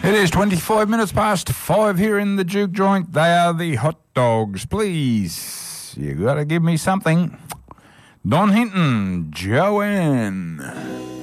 It is 25 minutes past 5 here in the Juke Joint. They are the hot dogs. Please, you got to give me something. Don Hinton, Joanne.